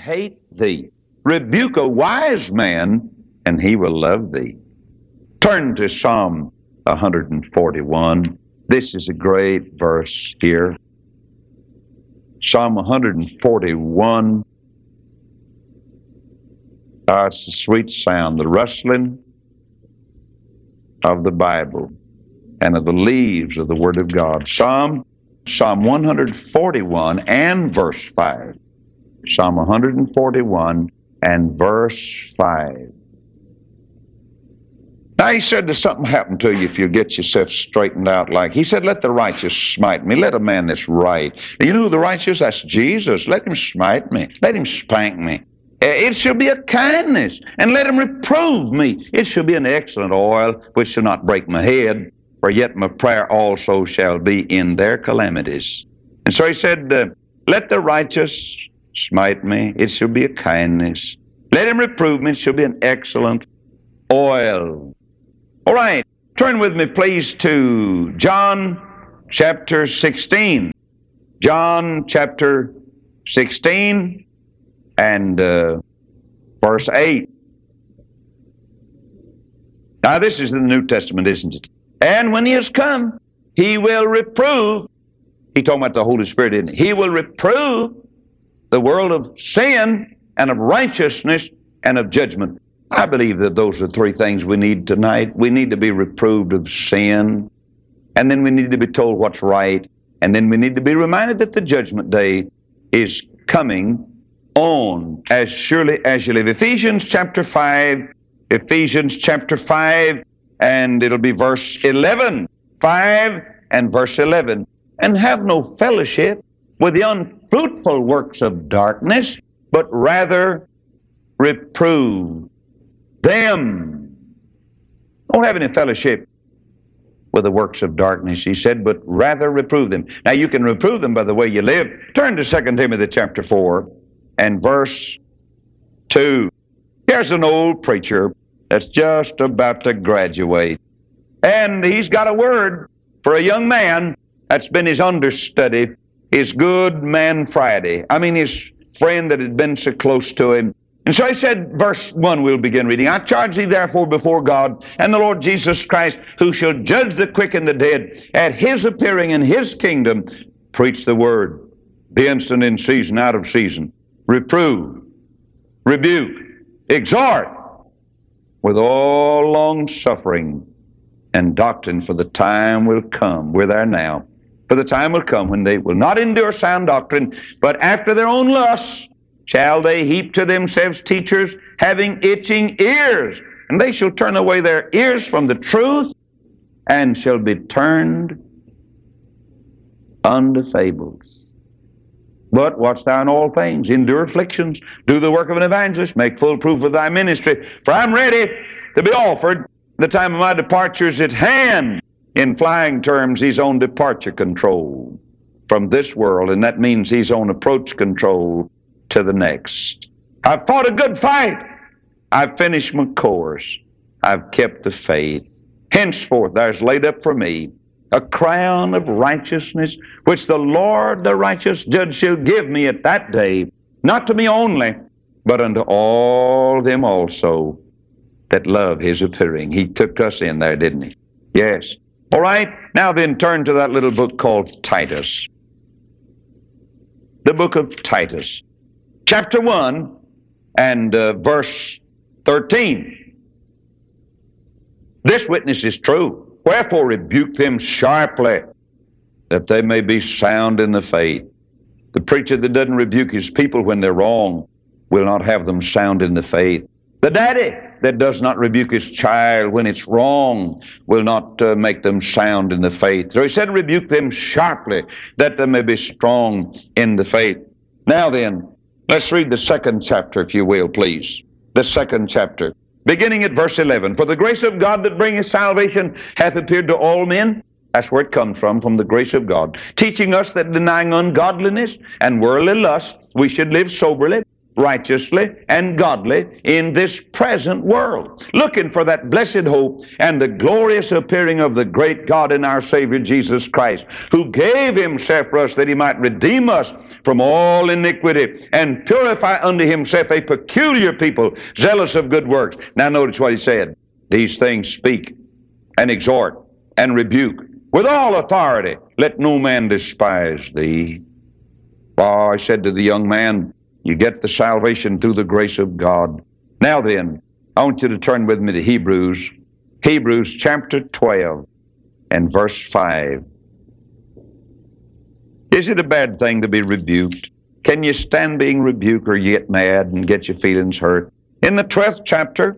hate thee. Rebuke a wise man, and he will love thee. Turn to Psalm 141. This is a great verse here. Psalm 141. It's a sweet sound, the rustling of the Bible and of the leaves of the Word of God. Psalm 141 and verse 5. Psalm 141 and verse 5. Now he said there's something happen to you if you get yourself straightened out like. He said, let the righteous smite me. Let a man that's right. You know who the righteous? That's Jesus. Let him smite me. Let him spank me. It shall be a kindness, and let him reprove me. It shall be an excellent oil, which shall not break my head, for yet my prayer also shall be in their calamities. And so he said, let the righteous smite me. It shall be a kindness. Let him reprove me. It shall be an excellent oil. All right, turn with me, please, to John chapter 16. John chapter 16 and verse 8. Now, this is in the New Testament, isn't it? And when he has come, he will reprove. He talking about the Holy Spirit, isn't he? He will reprove the world of sin and of righteousness and of judgment. I believe that those are three things we need tonight. We need to be reproved of sin, and then we need to be told what's right, and then we need to be reminded that the judgment day is coming on as surely as you live. Ephesians chapter 5, and it'll be verse 11. 5 and verse 11. And have no fellowship with the unfruitful works of darkness, but rather reprove them. Don't have any fellowship with the works of darkness, he said, but rather reprove them. Now you can reprove them by the way you live. Turn to 2 Timothy chapter 4 and verse 2. Here's an old preacher that's just about to graduate. And he's got a word for a young man that's been his understudy, his good man Friday. I mean, his friend that had been so close to him. And so he said, verse 1, we'll begin reading. I charge thee therefore before God and the Lord Jesus Christ, who shall judge the quick and the dead, at his appearing in his kingdom, preach the word. Be instant in season, out of season. Reprove, rebuke, exhort, with all long suffering and doctrine, for the time will come. We're there now. For the time will come when they will not endure sound doctrine, but after their own lusts shall they heap to themselves teachers having itching ears, and they shall turn away their ears from the truth, and shall be turned unto fables. But watch thou in all things, endure afflictions, do the work of an evangelist, make full proof of thy ministry. For I'm ready to be offered. The time of my departure is at hand. In flying terms, he's on departure control from this world, and that means he's on approach control to the next. I've fought a good fight. I've finished my course. I've kept the faith. Henceforth there's laid up for me a crown of righteousness, which the Lord, the righteous judge, shall give me at that day, not to me only, but unto all them also that love his appearing. He took us in there, didn't he? Yes. All right. Now then, turn to that little book called Titus. The book of Titus. Chapter 1 and verse 13. This witness is true. Wherefore rebuke them sharply, that they may be sound in the faith. The preacher that doesn't rebuke his people when they're wrong will not have them sound in the faith. The daddy that does not rebuke his child when it's wrong will not make them sound in the faith. So he said, rebuke them sharply, that they may be strong in the faith. Now then, let's read the second chapter, if you will, please. The second chapter. Beginning at verse 11. For the grace of God that bringeth salvation hath appeared to all men. That's where it comes from the grace of God. Teaching us that denying ungodliness and worldly lust, we should live soberly, righteously and godly in this present world, looking for that blessed hope and the glorious appearing of the great God and our Savior Jesus Christ, who gave himself for us that he might redeem us from all iniquity and purify unto himself a peculiar people, zealous of good works. Now notice what he said. These things speak and exhort and rebuke with all authority. Let no man despise thee. Oh, I said to the young man, you get the salvation through the grace of God. Now then, I want you to turn with me to Hebrews. Hebrews chapter 12 and verse 5. Is it a bad thing to be rebuked? Can you stand being rebuked, or you get mad and get your feelings hurt? In the 12th chapter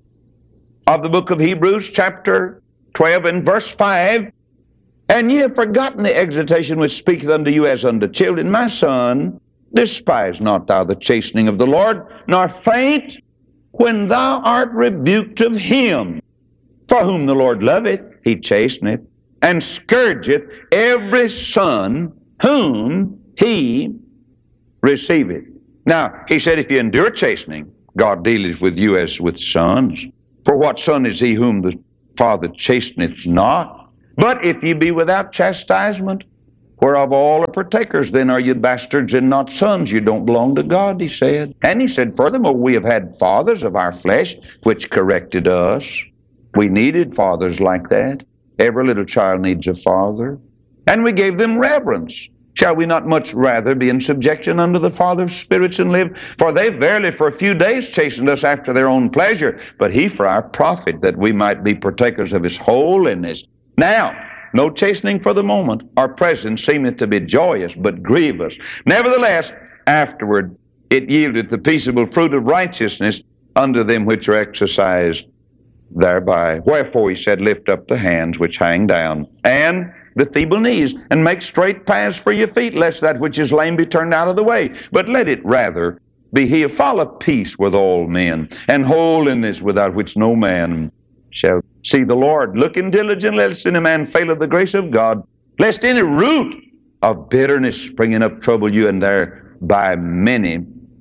of the book of Hebrews, chapter 12 and verse 5, and ye have forgotten the exhortation which speaketh unto you as unto children. My son, despise not thou the chastening of the Lord, nor faint when thou art rebuked of him. For whom the Lord loveth, he chasteneth, and scourgeth every son whom he receiveth. Now, he said, if you endure chastening, God dealeth with you as with sons. For what son is he whom the Father chasteneth not? But if ye be without chastisement, whereof all are partakers, then are you bastards and not sons. You don't belong to God, he said. And he said, furthermore, we have had fathers of our flesh, which corrected us. We needed fathers like that. Every little child needs a father. And we gave them reverence. Shall we not much rather be in subjection unto the Father of spirits and live? For they verily for a few days chastened us after their own pleasure, but he for our profit, that we might be partakers of his holiness. Now, no chastening for the moment or present seemeth to be joyous, but grievous. Nevertheless, afterward it yieldeth the peaceable fruit of righteousness unto them which are exercised thereby. Wherefore he said, lift up the hands which hang down, and the feeble knees, and make straight paths for your feet, lest that which is lame be turned out of the way. But let it rather be healed. Follow peace with all men, and holiness, without which no man shall see the Lord. Looking diligently, lest any man fail of the grace of God, lest any root of bitterness springing up trouble you, and thereby many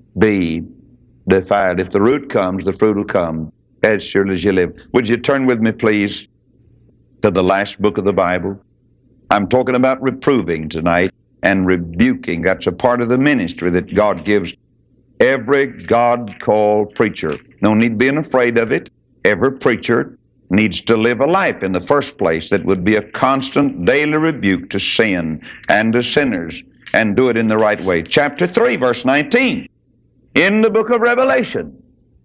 be defiled. If the root comes, the fruit will come, as surely as you live. Would you turn with me, please, to the last book of the Bible? I'm talking about reproving tonight and rebuking. That's a part of the ministry that God gives every God-called preacher. No need being afraid of it. Every preacher needs to live a life in the first place that would be a constant daily rebuke to sin and to sinners, and do it in the right way. Chapter 3, verse 19, in the book of Revelation.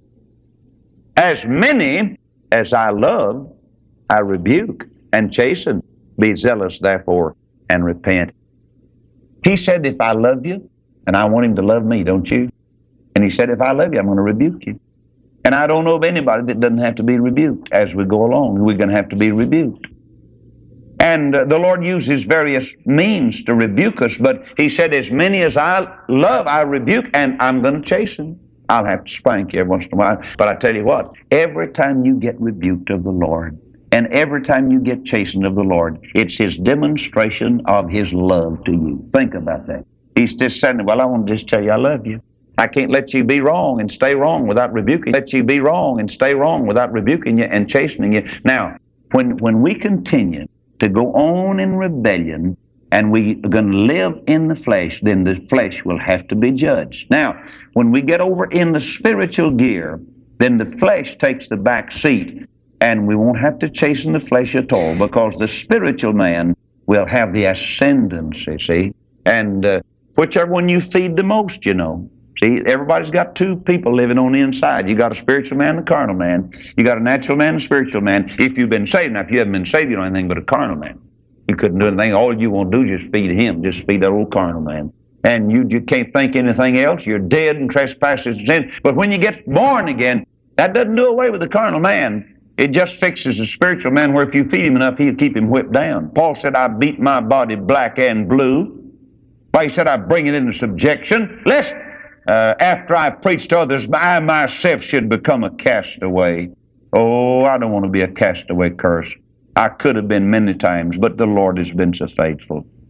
As many as I love, I rebuke and chasten. Be zealous, therefore, and repent. He said, if I love you, and I want him to love me, don't you? And he said, if I love you, I'm going to rebuke you. And I don't know of anybody that doesn't have to be rebuked as we go along. We're going to have to be rebuked. And the Lord uses various means to rebuke us, but he said, as many as I love, I rebuke, and I'm going to chasten. I'll have to spank you every once in a while. But I tell you what, every time you get rebuked of the Lord, and every time you get chastened of the Lord, it's his demonstration of his love to you. Think about that. He's just saying, well, I want to just tell you I love you. I can't let you be wrong and stay wrong without rebuking. Let you be wrong and stay wrong without rebuking you and chastening you. Now, when we continue to go on in rebellion and we are going to live in the flesh, then the flesh will have to be judged. Now, when we get over in the spiritual gear, then the flesh takes the back seat. And we won't have to chasten the flesh at all, because the spiritual man will have the ascendancy, see? And whichever one you feed the most, you know. See, everybody's got two people living on the inside. You got a spiritual man and a carnal man. You got a natural man and a spiritual man. If you've been saved, now if you haven't been saved, you don't know anything but a carnal man. You couldn't do anything. All you want to do is just feed him. Just feed that old carnal man. And you can't think anything else. You're dead in trespasses and sin. But when you get born again, that doesn't do away with the carnal man. It just fixes the spiritual man, where if you feed him enough, he'll keep him whipped down. Paul said, I beat my body black and blue. Why, he said, I bring it into subjection, lest after I preach to others, I myself should become a castaway. Oh, I don't want to be a castaway curse. I could have been many times, but the Lord has been so faithful.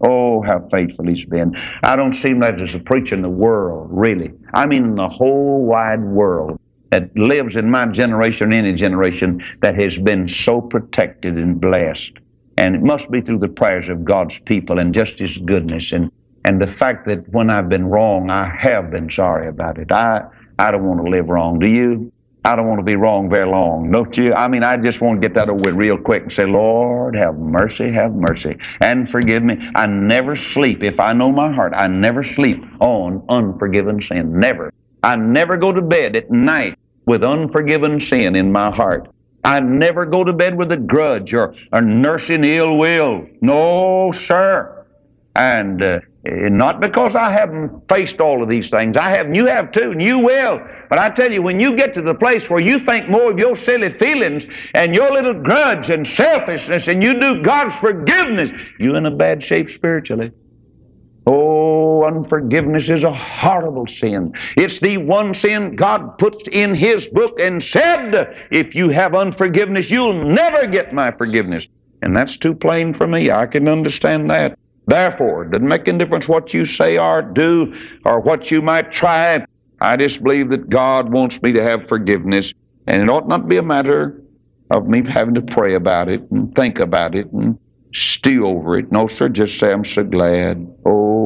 Oh, how faithful He's been. I don't seem like there's a preacher in the world, really. I mean in the whole wide world that lives in my generation, any generation, that has been so protected and blessed. And it must be through the prayers of God's people and just His goodness and the fact that when I've been wrong, I have been sorry about it. I don't want to live wrong. Do you? I don't want to be wrong very long, don't you? I mean, I just want to get that over with real quick and say, Lord, have mercy, and forgive me. I never sleep. If I know my heart, I never sleep on unforgiven sin. Never. I never go to bed at night with unforgiven sin in my heart. I never go to bed with a grudge or nursing ill will. No, sir. And not because I haven't faced all of these things. I have, and you have too, and you will. But I tell you, when you get to the place where you think more of your silly feelings and your little grudge and selfishness and you do God's forgiveness, you're in a bad shape spiritually. Oh, unforgiveness is a horrible sin. It's the one sin God puts in His book and said, if you have unforgiveness, you'll never get my forgiveness. And that's too plain for me. I can understand that. Therefore, it doesn't make any difference what you say or do or what you might try. I just believe that God wants me to have forgiveness, and it ought not be a matter of me having to pray about it and think about it and stew over it. No, sir, just say, I'm so glad. Oh,